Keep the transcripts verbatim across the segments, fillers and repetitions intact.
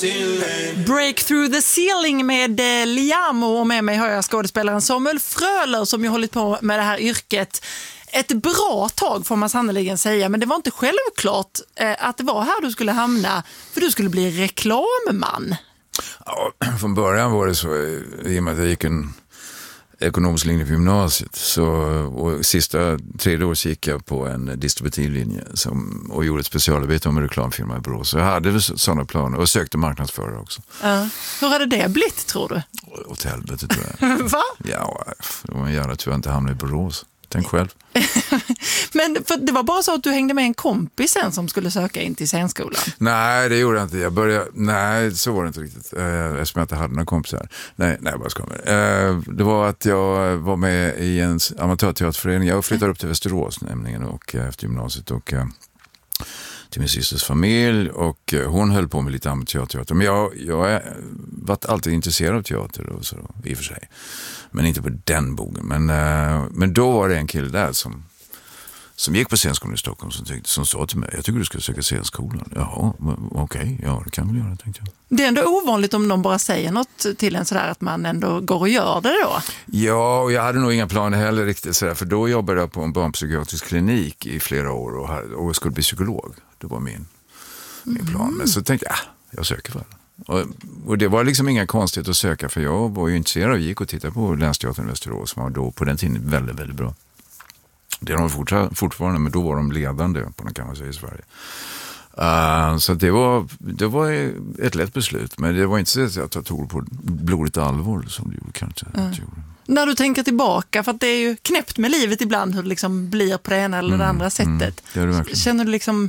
Break through the ceiling med eh, Liamo, och med mig har jag skådespelaren Samuel Fröler som ju hållit på med det här yrket ett bra tag får man sannoliken säga, men det var inte självklart eh, att det var här du skulle hamna, för du skulle bli reklamman. Ja, från början var det så, i och med att jag gick en ekonomisk linje på gymnasiet, så, och sista tredje året gick jag på en distributivlinje som, och gjorde ett specialarbete om en reklamfirma i Borås. Så jag hade sådana planer och sökte marknadsförare också. Uh, hur hade det blivit, tror du? Åt helvete, tror jag. Va? Ja, det var en jävla tur att jag inte hamnade i Borås. Tänk själv. Men för det var bara så att du hängde med en kompis sen som skulle söka in till scenskolan? Nej, det gjorde jag inte. Jag började, nej, så var det inte riktigt. Eh, eftersom jag inte hade några kompisar. Nej, nej, bara ska eh, det var att jag var med i en amatörteaterförening. Jag flyttade upp till Västerås nämligen, och eh, efter gymnasiet, och eh, till min systers familj, och eh, hon höll på med lite amatörteater. Men jag jag har varit alltid intresserad av teater och så, i och för sig. Men inte på den bogen. Men, eh, men då var det en kille där som som gick på scenskolan i Stockholm som, tyckte, som sa till mig, jag tycker du ska söka scenskolan. Jaha, okej, okay, ja det kan vi göra, tänkte jag. Det är ändå ovanligt om någon bara säger något till en sådär att man ändå går och gör det då. Ja, och jag hade nog inga planer heller riktigt sådär, för då jobbade jag på en barnpsykiatrisk klinik i flera år och, och skulle bli psykolog. Det var min, min plan. Mm. Men så tänkte jag, ah, jag söker för det. Och, och det var liksom inga konstigt att söka, för jag var ju intresserad och gick och tittade på Länsteatern i Västerås som var då på den tiden väldigt, väldigt bra. Det är de fortfarande, men då var de ledande på den, kan man säga, i Sverige. Uh, så det var, det var ett lätt beslut, men det var inte så att jag tog på blodigt allvar som du kanske mm. gjorde. När du tänker tillbaka, för att det är ju knäppt med livet ibland hur det liksom blir på det ena eller mm, det andra sättet. Mm, det det Känner du liksom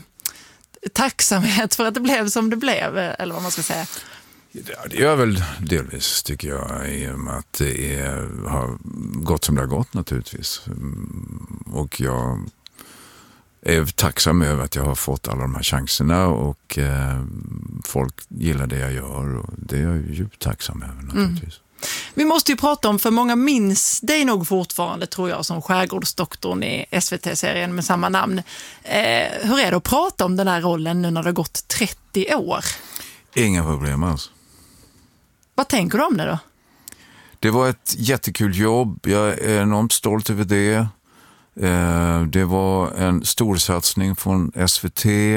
tacksamhet för att det blev som det blev, eller vad man ska säga? Ja, det gör väl delvis, tycker jag, i och med att det är, har gått som det har gått naturligtvis. Och jag är tacksam över att jag har fått alla de här chanserna, och eh, folk gillar det jag gör, och det är jag djupt tacksam över naturligtvis. Mm. Vi måste ju prata om, för många minns dig nog fortfarande, tror jag, som skärgårdsdoktorn i S V T-serien med samma namn. Eh, hur är det att prata om den här rollen nu när det har gått trettio år? Inga problem alls. Vad tänker du om det då? Det var ett jättekul jobb. Jag är enormt stolt över det. Eh, det var en stor satsning från S V T.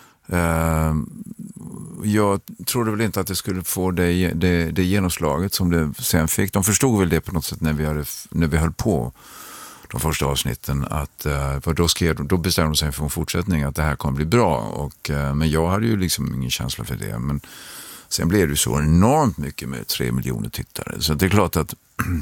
Eh, jag trodde väl inte att det skulle få det, det, det genomslaget som det sen fick. De förstod väl det på något sätt när vi, hade, när vi höll på de första avsnitten. Att, eh, för då, skrev, då bestämde de sig för en fortsättning att det här kommer bli bra. Och, eh, men jag hade ju liksom ingen känsla för det. Men sen blev det ju så enormt mycket med tre miljoner tittare. Så det är klart att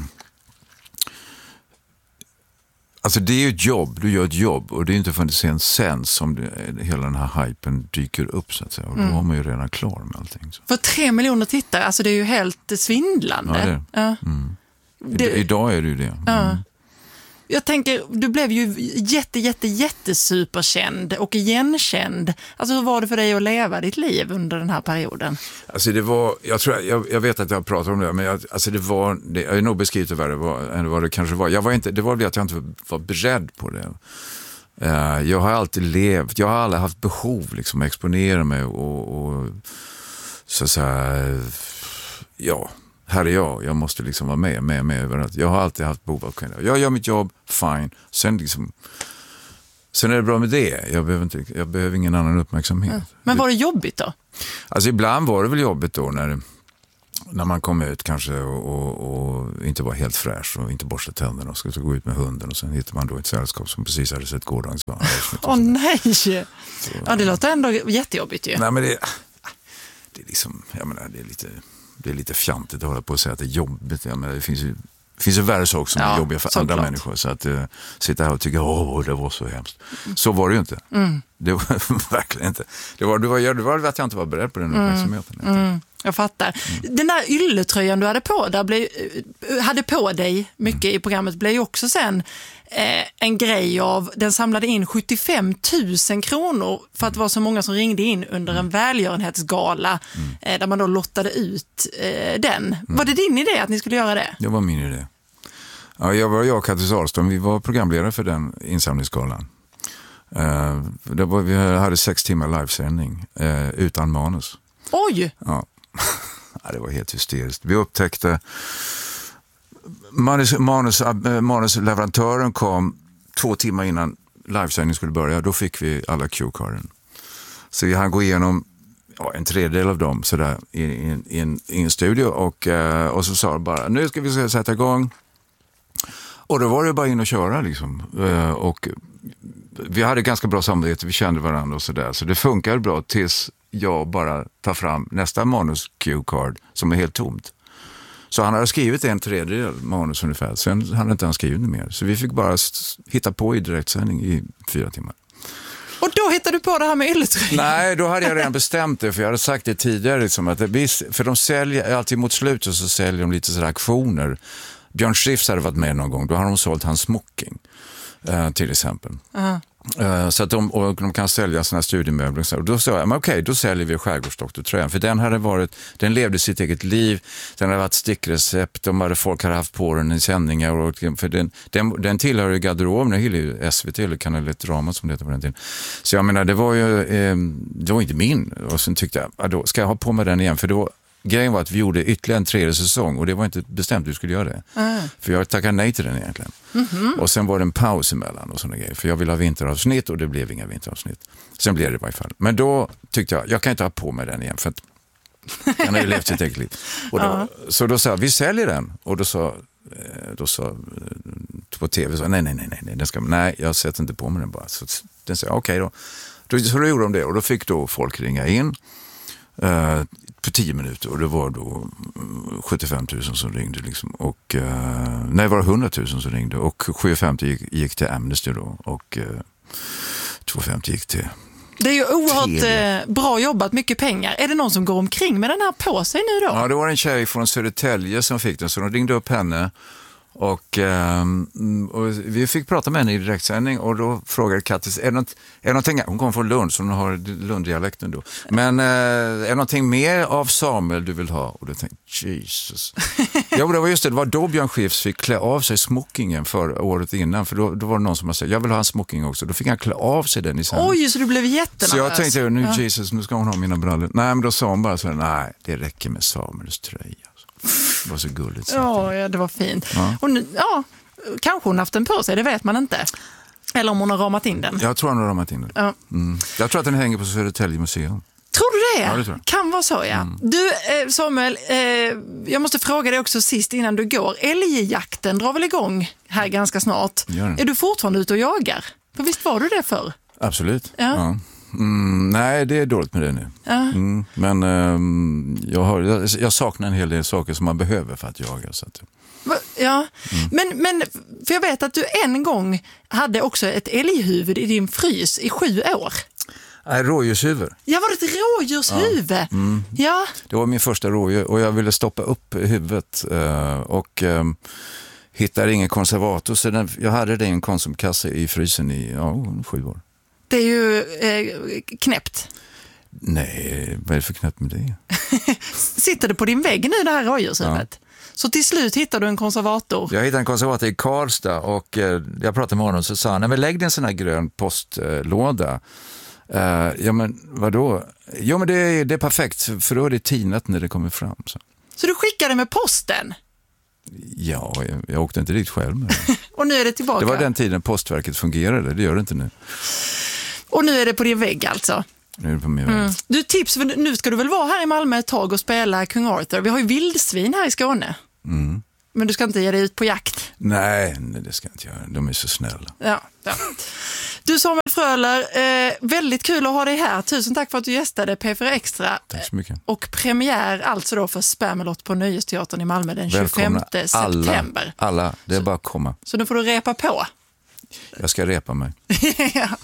alltså det är ju ett jobb, du gör ett jobb, och det är inte förrän sen sen som det, hela den här hypen dyker upp, så att säga. Och då mm. har man ju redan klar med allting. Så. För tre miljoner tittare, alltså det är ju helt svindlande. Ja, det är. Ja. Mm. Det... Idag är det ju det. Mm. Ja. Jag tänker, du blev ju jätte, jätte, jättesuperkänd och igenkänd. Alltså hur var det för dig att leva ditt liv under den här perioden? Alltså det var, jag tror, jag, jag vet att jag pratar om det, men jag, alltså det var, det, jag är nog beskrivit vad det var, än vad det kanske var. Jag var inte, det var väl att jag inte var beredd på det. Uh, jag har alltid levt, jag har aldrig haft behov liksom att exponera mig och, och så att säga, ja... Här är jag, jag måste liksom vara med, med, med överallt. Jag har alltid haft behov av att kunna. Jag gör mitt jobb, fine. Sen liksom, sen är det bra med det. Jag behöver, inte, jag behöver ingen annan uppmärksamhet. Mm. Men var det jobbigt då? Alltså ibland var det väl jobbigt då när, när man kom ut kanske och, och, och inte var helt fräsch och inte borsta tänderna och skulle gå ut med hunden, och sen hittar man då ett sällskap som precis hade sett gårdagens avsnitt. Åh oh, nej! Så, ja, det låter ändå jättejobbigt ju. Nej, men det, det är liksom, jag menar, det är lite... Det är lite fjantigt att hålla på och säga att det är jobbigt. Jag menar, det finns ju, det finns ju värre saker som ja, är jobbiga för andra klart. människor. Så att uh, sitta här och tycka, åh, det var så hemskt. Mm. Så var det ju inte. Mm. Det var verkligen inte. Det var, det, var, det var att jag inte var beredd på den uppmärksamheten. Mm. Mm. Jag fattar. Mm. Den där ylletröjan du hade på, där blev, hade på dig mycket mm. i programmet, blev ju också sen eh, en grej av, den samlade in sjuttiofem tusen kronor för att det var så många som ringde in under en välgörenhetsgala mm. eh, där man då lottade ut eh, den. Mm. Var det din idé att ni skulle göra det? Det var min idé. Ja, jag var jag och Kattis Ahlström, vi var programledare för den insamlingsgalan. Uh, det var, vi hade sex timmar livesändning uh, utan manus. Oj! Ja. Ja, det var helt hysteriskt. Vi upptäckte manus, manus, manusleverantören kom två timmar innan livesändning skulle börja. Då fick vi alla cue-carden. Så vi hann gå igenom ja, en tredjedel av dem så där, i, i, i, en, i en studio och, och så sa de bara, nu ska vi sätta igång. Och då var det bara in och köra liksom. Och vi hade ganska bra samarbete, vi kände varandra och sådär. Så det funkar bra tills jag bara tar fram nästa manus cue-card som är helt tomt. Så han hade skrivit en tredjedel manus ungefär, sen hade inte han skrivit mer. Så vi fick bara hitta på i direktsändning i fyra timmar. Och då hittade du på det här med ylletröjan? Nej, då hade jag redan bestämt det, för jag hade sagt det tidigare. Liksom, att det, för de säljer, alltid mot slutet så säljer de lite sådär aktioner. Björn Skifs hade varit med någon gång, då har de sålt hans smoking eh, till exempel. Uh-huh. Uh, så att de, och de kan sälja såna här studiemöbler och så. Och då sa jag, men okej, då säljer vi Skärgårdsdoktortröjan. För den hade varit, den levde sitt eget liv, den hade varit stickrecept, de hade, folk hade haft på den i sändningar. Och, för den, den, den tillhör ju garderoben, den tillhör ju S V T eller Kanal ett Drama som det heter på den tiden. Så jag menar, det var ju, eh, det var inte min. Och sen tyckte jag, ja, då ska jag ha på mig den igen, för då grejen var att vi gjorde ytterligare en tredje säsong och det var inte bestämt att vi skulle göra det. Mm. För jag tackade nej till den egentligen. Mm-hmm. Och sen var det en paus emellan och sådana grejer. För jag ville ha vinteravsnitt och det blev inga vinteravsnitt. Sen blev det i varje fall. Men då tyckte jag, jag kan inte ha på mig den igen för att den har ju levt sitt eget liv. Och då, uh-huh. Så då sa jag, vi säljer den. Och då sa, då sa på tv, så, nej, nej, nej, nej, den ska, nej, jag sätter inte på mig den bara. Så den sa, okej okay då. då. Så då gjorde de det och då fick då folk ringa in. Uh, på tio minuter och det var då sjuttiofem tusen som ringde liksom. Och uh, nej, det var hundra tusen som ringde och sjuhundrafemtio gick, gick till Amnesty då och uh, tvåhundrafemtio gick till Det är ju oerhört eh, bra jobbat, mycket pengar. Är det någon som går omkring med den här på sig nu då? Ja, det var en tjej från Södertälje som fick den så de ringde upp henne. Och, um, och vi fick prata med henne i direktsändning och då frågade Kattis, är det något, är det någonting, hon kommer från Lund så hon har Lunddialekten då, men uh, är det någonting mer av Samuel du vill ha? Och då tänkte Jesus. Ja, det var just det, det var då Björn Skifs fick klä av sig smokingen för året innan, för då, då var det någon som sa, jag vill ha en smoking också, då fick han klä av sig den i sändning. Oj, så du blev jättenervös. Så jag tänkte, nu ja. Jesus, nu ska hon ha mina brallor. Nej, men då sa hon bara så, nej, det räcker med Samuels tröja. Det var så gulligt. Ja, ja, det var fint. Ja. Och nu, ja, kanske hon haft den på sig, det vet man inte. Eller om hon har ramat in den. Jag tror hon har ramat in den. Ja. Mm. Jag tror att den hänger på Södertälje museum. Tror du det? Ja, det tror jag. Kan vara så, ja. Mm. Du, Samuel, eh, jag måste fråga dig också sist innan du går. Älgjakten drar väl igång här ganska snart. Är du fortfarande ute och jagar? För visst var du det förr? Absolut, ja. ja. Mm, nej, det är dåligt med det nu. Ja. Mm, men um, jag, har, jag, jag saknar en hel del saker som man behöver för att jaga. Så att... Ja, mm. men, men för jag vet att du en gång hade också ett älghuvud i din frys i sju år. Nej, rådjurshuvud. Ja, var det ett rådjurshuvud? Ja. Mm. Ja. Det var min första rådjur och jag ville stoppa upp huvudet uh, och um, hittade ingen konservator. Så den, jag hade det i en konsumkasse i frysen i ja, sju år. Det är ju eh, knäppt. Nej, vad är det för knäppt med det? Sitter det på din vägg nu, det här rådjurshuvudet? Ja. Så till slut hittar du en konservator? Jag hittade en konservator i Karlstad och eh, jag pratade med honom och så sa han, nej men lägg en sån här grön postlåda. Eh, ja men vadå? Jo men det är, det är perfekt för då är det tinat när det kommer fram. Så, så du skickade med posten? Ja, jag, jag åkte inte dit själv med det. Och nu är det tillbaka? Det var den tiden Postverket fungerade, det gör det inte nu. Och nu är det på din vägg alltså? Nu är det på min vägg. Mm. Du, tips, nu ska du väl vara här i Malmö ett tag och spela Kung Arthur. Vi har ju vildsvin här i Skåne. Mm. Men du ska inte ge dig ut på jakt? Nej, nej, det ska jag inte göra. De är så snälla. Ja, ja. Du Samuel Fröler, eh, väldigt kul att ha dig här. Tusen tack för att du gästade P fyra Extra. Tack så mycket. Och premiär alltså då för Spamalot på Nöjesteatern i Malmö den tjugofemte september. Alla, alla. Det är bara att komma. Så, så nu får du repa på. Jag ska repa mig. Ja.